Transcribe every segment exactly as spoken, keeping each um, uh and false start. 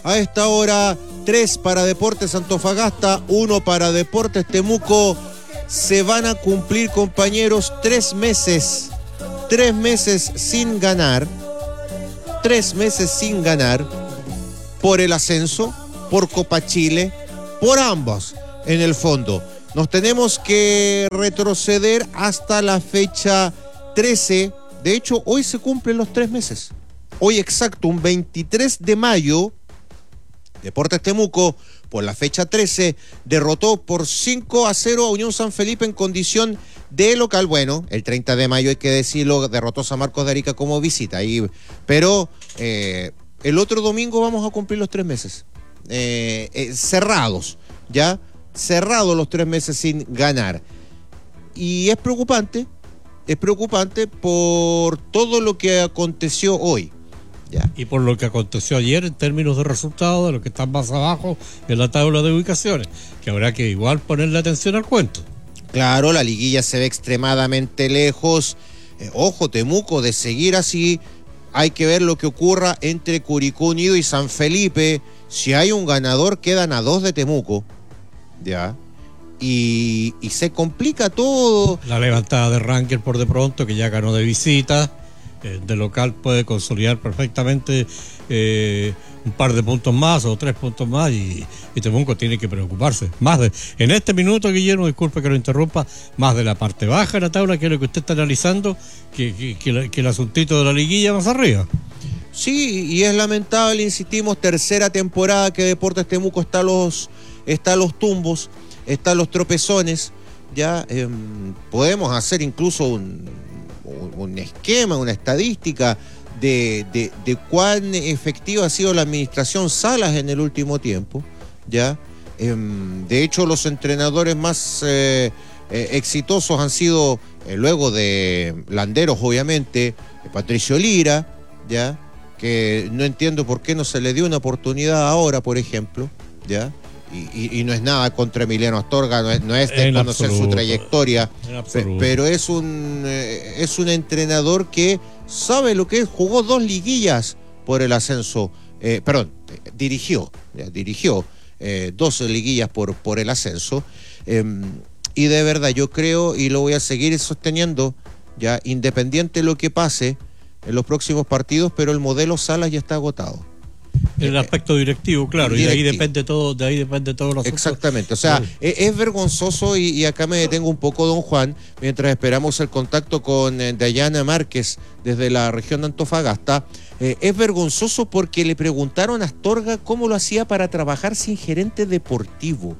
A esta hora, tres para Deportes Antofagasta, uno para Deportes Temuco. Se van a cumplir, compañeros, tres meses, tres meses sin ganar, tres meses sin ganar por el ascenso, por Copa Chile, por ambos, en el fondo. Nos tenemos que retroceder hasta la fecha trece. De hecho, hoy se cumplen los tres meses. Hoy exacto, un veintitrés de mayo, Deportes Temuco, por la fecha trece, derrotó por cinco a cero a Unión San Felipe en condición de local. Bueno, el treinta de mayo, hay que decirlo, derrotó San Marcos de Arica como visita. Y, pero eh, el otro domingo vamos a cumplir los tres meses. Eh, eh, cerrados, ¿ya? Cerrados los tres meses sin ganar. Y es preocupante, es preocupante por todo lo que aconteció hoy. Ya. Y por lo que aconteció ayer en términos de resultados de los que están más abajo en la tabla de ubicaciones, que habrá que igual ponerle atención al cuento. Claro, la liguilla se ve extremadamente lejos. Eh, ojo, Temuco, de seguir así, hay que ver lo que ocurra entre Curicó Unido y San Felipe. Si hay un ganador, quedan a dos de Temuco. Ya. Y, y se complica todo. La levantada de Ranger por de pronto, que ya ganó de visita. Eh, de local puede consolidar perfectamente eh, un par de puntos más o tres puntos más y, y Temuco tiene que preocuparse más de, en este minuto, Guillermo, disculpe que lo interrumpa, más de la parte baja de la tabla, que es lo que usted está analizando, que, que, que, la, que el asuntito de la liguilla más arriba. Sí, y es lamentable, insistimos, tercera temporada que Deportes Temuco está a los, está a los tumbos, está a los tropezones. Ya eh, podemos hacer incluso un un esquema, una estadística de, de, de cuán efectiva ha sido la administración Salas en el último tiempo, ¿ya? Eh, de hecho, los entrenadores más eh, eh, exitosos han sido, eh, luego de Landeros, obviamente, Patricio Lira, ¿ya? Que no entiendo por qué no se le dio una oportunidad ahora, por ejemplo, ¿ya? Y, y, y no es nada contra Emiliano Astorga, no es, no es de conocer absoluto, su trayectoria, pe, pero es un eh, es un entrenador que sabe lo que es, jugó dos liguillas por el ascenso, eh, perdón, eh, dirigió, ya, dirigió eh, dos liguillas por, por el ascenso, eh, y de verdad yo creo, y lo voy a seguir sosteniendo, ya independiente de lo que pase en los próximos partidos, pero el modelo Salas ya está agotado. El aspecto directivo, claro, directivo. Y de ahí depende todo, de ahí depende todo los Exactamente, o sea, sí. es, es vergonzoso y, y acá me detengo un poco, don Juan, mientras esperamos el contacto con eh, Dayana Márquez desde la región de Antofagasta. Eh, es vergonzoso porque le preguntaron a Astorga cómo lo hacía para trabajar sin gerente deportivo.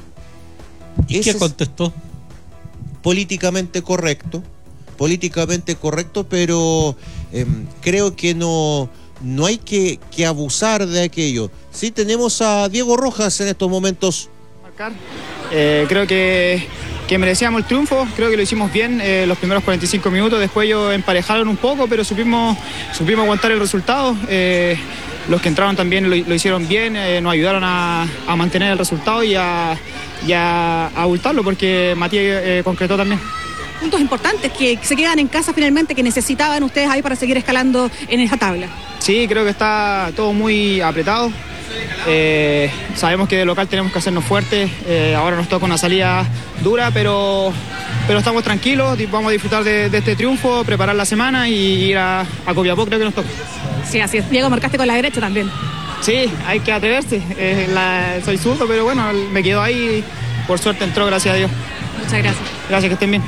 ¿Y Ese qué contestó? Políticamente correcto, políticamente correcto, pero eh, creo que no... No hay que, que abusar de aquello. Sí, tenemos a Diego Rojas en estos momentos. Marcar. Eh, creo que, que merecíamos el triunfo, creo que lo hicimos bien eh, los primeros cuarenta y cinco minutos, después ellos emparejaron un poco, pero supimos, supimos aguantar el resultado. Eh, los que entraron también lo, lo hicieron bien, eh, nos ayudaron a, a mantener el resultado y a, y a, a abultarlo, porque Matías eh, concretó también. Puntos importantes que se quedan en casa finalmente, que necesitaban ustedes ahí para seguir escalando en esa tabla. Sí, creo que está todo muy apretado. Eh, sabemos que de local tenemos que hacernos fuertes. Eh, ahora nos toca una salida dura, pero, pero estamos tranquilos. Vamos a disfrutar de, de este triunfo, preparar la semana y ir a, a Copiapó, creo que nos toca. Sí, así es. Diego, marcaste con la derecha también. Sí, hay que atreverse. Eh, la, soy zurdo, pero bueno, me quedo ahí. Por suerte entró, gracias a Dios. Muchas gracias. Gracias, que estén bien.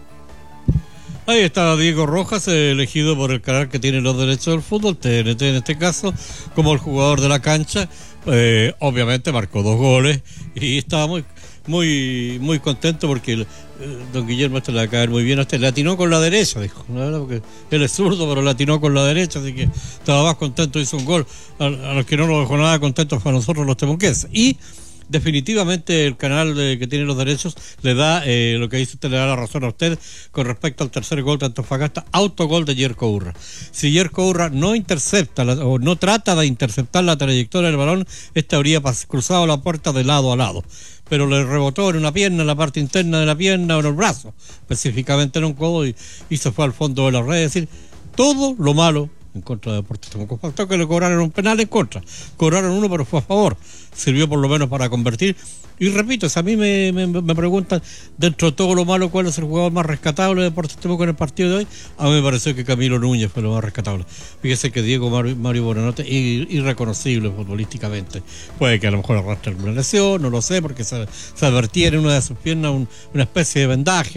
Ahí está Diego Rojas, elegido por el canal que tiene los derechos del fútbol, T N T en este caso, como el jugador de la cancha. Eh, obviamente marcó dos goles y estaba muy muy muy contento porque el, eh, don Guillermo este le va a caer muy bien a usted. Le atinó con la derecha, dijo, ¿no? Porque él es zurdo, pero le atinó con la derecha, así que estaba más contento, hizo un gol. A, a los que no lo dejó nada contentos fue a nosotros los temuquenses. Y definitivamente el canal de, que tiene los derechos le da, eh, lo que dice usted, le da la razón a usted con respecto al tercer gol de Antofagasta, autogol de Yerko Urra. Si Yerko Urra no intercepta la, o no trata de interceptar la trayectoria del balón, este habría pas, cruzado la puerta de lado a lado, pero le rebotó en una pierna, en la parte interna de la pierna o en el brazo, específicamente en un codo, y, y se fue al fondo de la red. Es decir, todo lo malo en contra de Deportes Temuco. Faltó que le cobraron un penal en contra. Cobraron uno, pero fue a favor. Sirvió por lo menos para convertir. Y repito, si a mí me, me, me preguntan, dentro de todo lo malo, ¿cuál es el jugador más rescatable de Deportes Temuco en el partido de hoy? A mí me pareció que Camilo Núñez fue lo más rescatable. Fíjese que Diego Mario, Mario Buenanote es irreconocible futbolísticamente. Puede que a lo mejor arrastre alguna lesión, no lo sé, porque se, se advertía en una de sus piernas un, una especie de vendaje.